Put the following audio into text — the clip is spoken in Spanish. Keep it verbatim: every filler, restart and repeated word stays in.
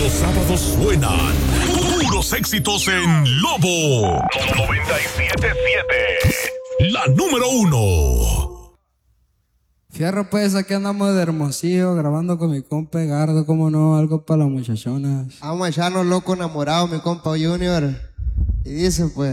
los sábados suenan puros éxitos en Lobo noventa y siete punto siete. La número uno. Fierro, pues aquí andamos de Hermosillo grabando con mi compa Gardo, como no, algo para las muchachonas. Vamos a echarnos loco enamorado, mi compa Junior. Y dice pues.